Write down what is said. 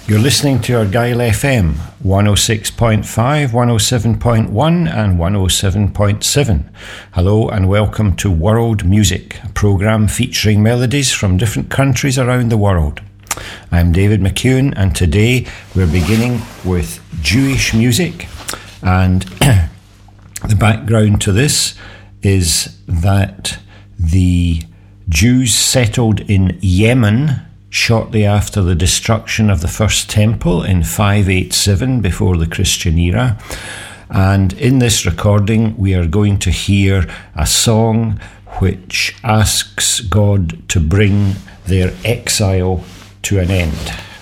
You're listening to Argyll FM 106.5, 107.1 and 107.7. Hello and welcome to World Music, a programme featuring melodies from different countries around the world. I'm David McEwen and today we're beginning with Jewish music, and the background to this is that the Jews settled in Yemen shortly after the destruction of the first temple in 587 before the Christian era. And in this recording, we are going to hear a song which asks God to bring their exile to an end.